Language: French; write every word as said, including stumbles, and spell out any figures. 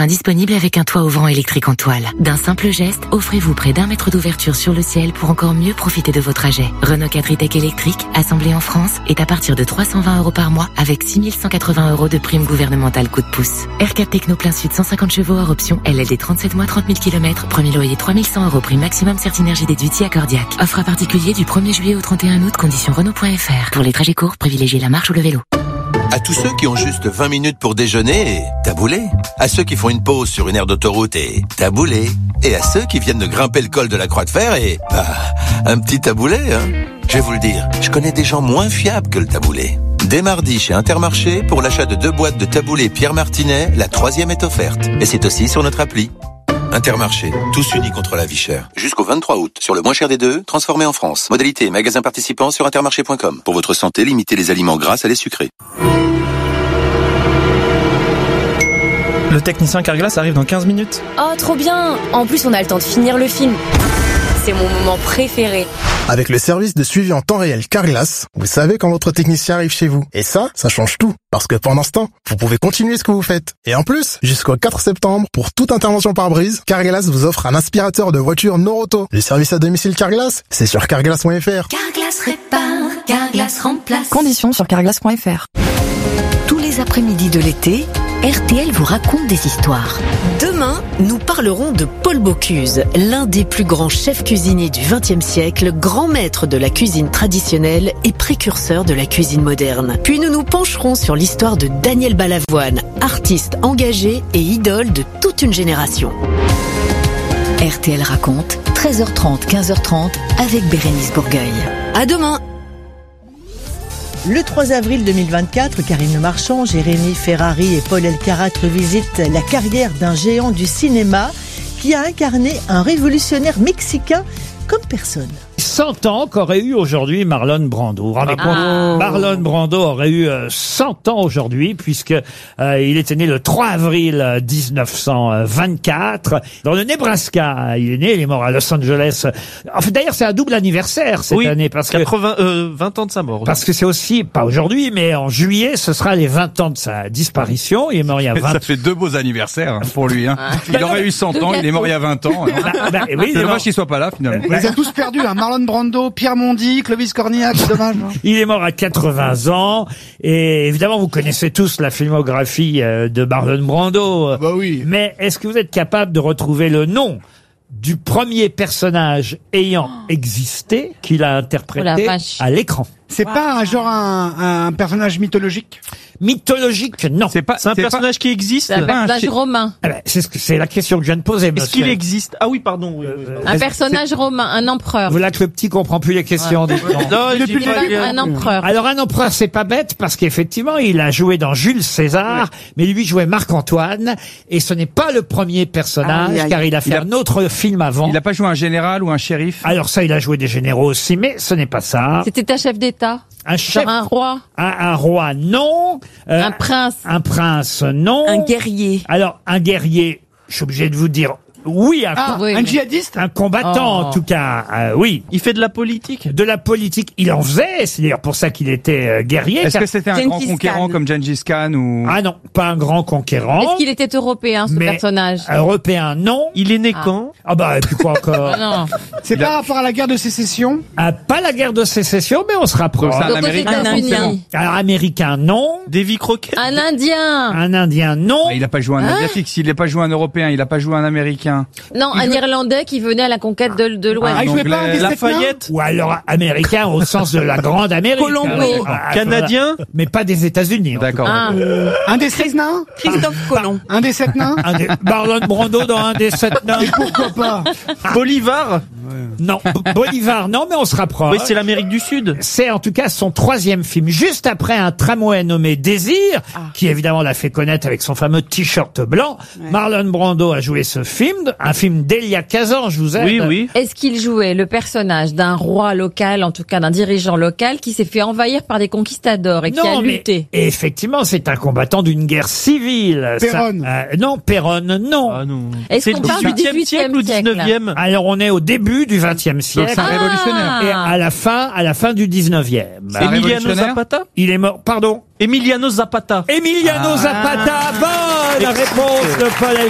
enfin disponible avec un toit ouvrant électrique en toile. D'un simple geste, offrez-vous près d'un mètre d'ouverture sur le ciel pour encore mieux profiter de vos trajets. Renault quatre e-Tech électrique, assemblé en France, est à partir de trois cent vingt euros par mois avec six mille cent quatre-vingts euros de prime gouvernementale coup de pouce. R quatre Techno plein sud cent cinquante chevaux hors option, L L D trente-sept mois trente mille kilomètres, premier loyer trois mille cent euros prime maximum Certinergie déduit accordiaque. Offre à particulier du premier juillet au trente et un août, conditions Renault point F R. Pour les trajets courts, privilégiez la marche ou le vélo. À tous ceux qui ont juste vingt minutes pour déjeuner et taboulé. À ceux qui font une pause sur une aire d'autoroute et taboulé. Et à ceux qui viennent de grimper le col de la Croix de Fer et, bah, un petit taboulé, hein. Je vais vous le dire, je connais des gens moins fiables que le taboulé. Dès mardi chez Intermarché, pour l'achat de deux boîtes de taboulé Pierre Martinet, la troisième est offerte. Et c'est aussi sur notre appli. Intermarché, tous unis contre la vie chère. Jusqu'au vingt-trois août, sur le moins cher des deux, transformé en France. Modalité magasin participant sur intermarché point com. Pour votre santé, limitez les aliments gras à les sucrés. Le technicien Carglass arrive dans quinze minutes. Oh, trop bien! En plus, on a le temps de finir le film. C'est mon moment préféré. Avec le service de suivi en temps réel Carglass, vous savez quand votre technicien arrive chez vous. Et ça, ça change tout. Parce que pendant ce temps, vous pouvez continuer ce que vous faites. Et en plus, jusqu'au quatre septembre, pour toute intervention par brise, Carglass vous offre un aspirateur de voiture Noroto. Le service à domicile Carglass, c'est sur carglass point F R. Carglass répare, Carglass remplace. Conditions sur carglass point F R. Tous les après-midi de l'été, R T L vous raconte des histoires. Demain, nous parlerons de Paul Bocuse, l'un des plus grands chefs cuisiniers du vingtième siècle, grand maître de la cuisine traditionnelle et précurseur de la cuisine moderne. Puis nous nous pencherons sur l'histoire de Daniel Balavoine, artiste engagé et idole de toute une génération. R T L raconte, treize heures trente, quinze heures trente, avec Bérénice Bourgueil. À demain! Le trois avril deux mille vingt-quatre, Karine Le Marchand, Jérémy Ferrari et Paul Elkarat revisitent la carrière d'un géant du cinéma qui a incarné un révolutionnaire mexicain comme personne. cent ans qu'aurait eu aujourd'hui Marlon Brando. Vous vous rendez compte ? Ah. Marlon Brando aurait eu euh, cent ans aujourd'hui, puisque euh, il était né le trois avril dix-neuf cent vingt-quatre dans le Nebraska. Il est né, il est mort à Los Angeles. En fait, d'ailleurs, c'est un double anniversaire cette Oui, année, parce que quatre-vingts, euh, vingt ans de sa mort. parce que c'est aussi, pas aujourd'hui, mais en juillet, ce sera les vingt ans de sa disparition. Il est mort il y a vingt Ça fait deux beaux anniversaires hein, pour lui. Hein. Il aurait eu cent ans, il est mort il y a vingt ans. Hein. Bah, bah, oui, c'est dommage qu'il soit pas là finalement. On les a tous perdus, hein. Marlon Brando, Pierre Mondi, Clovis Cornillac, c'est dommage. Hein. Il est mort à quatre-vingts ans, et évidemment vous connaissez tous la filmographie euh, de Marlon Brando. Bah oui. Mais est-ce que vous êtes capable de retrouver le nom du premier personnage ayant existé qu'il a interprété Oh la vache. à l'écran? C'est pas un genre un, un personnage mythologique? Mythologique, non. C'est pas, c'est un c'est personnage qui existe. C'est un pas personnage chi- romain. Ah ben, c'est ce que c'est la question que je viens de poser. Est-ce monsieur. qu'il existe? Ah oui, pardon. oui, oui, pardon. Un personnage romain, un empereur. Vous là que le petit comprend plus les questions. Ouais. dites donc. Non, j'ai Depuis pas le bien. Un empereur. Alors un empereur, c'est pas bête parce qu'effectivement il a joué dans Jules César, mais lui jouait Marc-Antoine, et ce n'est pas le premier personnage Aïe, aïe. car il a fait Il a- un autre film avant. Il a pas joué un général ou un shérif? Alors ça, il a joué des généraux aussi, mais ce n'est pas ça. C'était un chef d'État. Un chef, Genre un roi. un, un roi, non. Euh, Un prince. un prince, non. Un guerrier. Alors un guerrier, je suis obligé de vous dire oui, un, Ah, com- oui, un mais- djihadiste? un combattant Oh. en tout cas, euh, oui. Il fait de la politique. De la politique, il en faisait, c'est d'ailleurs pour ça qu'il était euh, guerrier. Est-ce car- que c'était un Gengis grand conquérant Khan. comme Gengis Khan ou Ah non, pas un grand conquérant. Est-ce qu'il était européen, ce mais personnage? européen, non. Il est né Ah. quand? Ah bah, et puis quoi encore? Ah non. C'est Il a- pas rapport à la guerre de sécession? Ah, pas la guerre de sécétion, mais on se rapproche. Donc, c'est un Donc aux Américain, États-Unis. Alors américain, non. Davy Crockett. Un Indien. Un indien, non. Ah, il a pas joué un Hein asiatique, s'il n'a pas joué un européen, il a pas joué un américain. Non, un Irlandais qui venait à la conquête de, de l'Ouest. Ah, il jouait pas un Anglais. des sept nains? Lafayette. Ou alors américain au sens de la grande Amérique. Colombo. Ah, Canadien. voilà. Mais pas des États-Unis. en tout D'accord. Ah. Un des seize nains? Christophe Colomb. Un des sept nains? cas. Un des- Marlon Brando dans un des sept nains. Pourquoi pas? Bolivar. Non. B- Bolivar, non, mais on se rapproche. Oui, c'est l'Amérique du Sud. C'est en tout cas son troisième film, juste après un tramway nommé Désir, qui évidemment l'a fait connaître avec son fameux t-shirt blanc. Marlon Brando a joué ce film, un film d'Elia Kazan, je vous aide. Oui, oui. Est-ce qu'il jouait le personnage d'un roi local, en tout cas d'un dirigeant local, qui s'est fait envahir par des conquistadors et qui a Non, mais lutté? et effectivement, c'est un combattant d'une guerre civile. Ça- Péronne. euh, non, Péronne, non. Ah non. Est-ce C'est qu'on le parle du dix-huitième siècle ou dix-huitième dix-neuvième? Alors on est au début du vingtième siècle. c'est un révolutionnaire. Et à la fin, à la fin du dix-neuvième. C'est un Emiliano révolutionnaire Zapata. Il est mort, pardon. Emiliano Zapata. Emiliano Ah. Zapata, bonne réponse de Paul